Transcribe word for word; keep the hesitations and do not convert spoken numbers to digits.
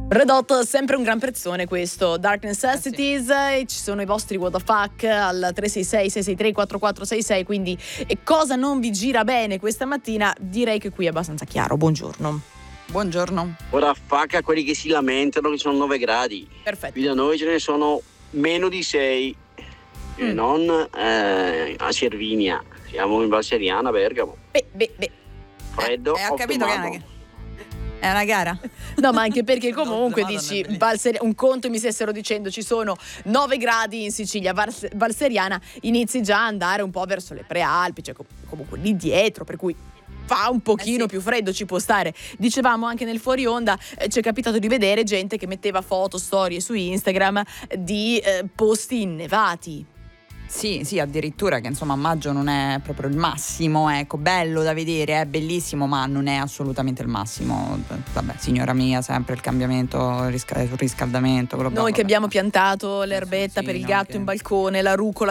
Red Hot, sempre un gran prezzone questo, Dark Necessities, eh sì. E ci sono i vostri what the fuck al tre sei sei sei sei tre quattro quattro sei sei, quindi e cosa non vi gira bene questa mattina? Direi che qui è abbastanza chiaro. Buongiorno. Buongiorno. Ora facca quelli che si lamentano che sono nove gradi. Perfetto. Qui da noi ce ne sono meno di sei, mm. e non eh, a Cervinia. Siamo in Valseriana, Bergamo. Beh, beh, beh. Freddo. Eh, ho capito che è una, è una gara. No, ma anche perché comunque dici Valser- un conto mi stessero dicendo ci sono nove gradi in Sicilia, Vals- Valseriana, inizi già a andare un po' verso le prealpi, cioè comunque lì dietro, per cui fa un pochino eh sì. più freddo, ci può stare. Dicevamo anche nel fuori onda, eh, ci è capitato di vedere gente che metteva foto, storie su Instagram di eh, posti innevati. Sì, sì, addirittura che insomma maggio non è proprio il massimo, ecco, bello da vedere, è bellissimo, ma non è assolutamente il massimo. Vabbè, signora mia, sempre il cambiamento, il riscaldamento. Noi che abbiamo piantato l'erbetta sì, sì, per il gatto che... in balcone, la rucola